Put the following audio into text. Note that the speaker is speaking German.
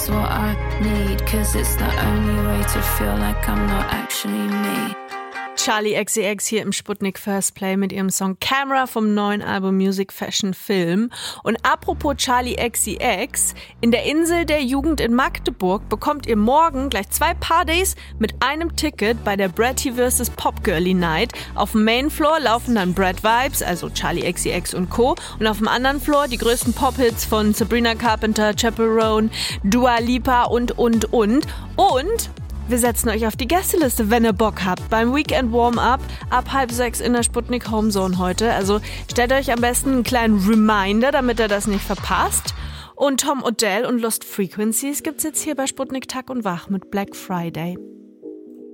what I need, 'cause it's the only way to feel like I'm not actually me. Charli XCX hier im Sputnik First Play mit ihrem Song Camera vom neuen Album Music Fashion Film. Und apropos Charli XCX, in der Insel der Jugend in Magdeburg bekommt ihr morgen gleich 2 Partys mit einem Ticket bei der Bratty vs. Popgirlie Night. Auf dem Main Floor laufen dann Brat Vibes, also Charli XCX und Co. Und auf dem anderen Floor die größten Pop-Hits von Sabrina Carpenter, Chaperone, Dua Lipa und. Und wir setzen euch auf die Gästeliste, wenn ihr Bock habt. Beim Weekend Warm-Up ab 5:30 in der Sputnik Homezone heute. Also stellt euch am besten einen kleinen Reminder, damit ihr das nicht verpasst. Und Tom Odell und Lost Frequencies gibt's jetzt hier bei Sputnik Tag und Wach mit Black Friday.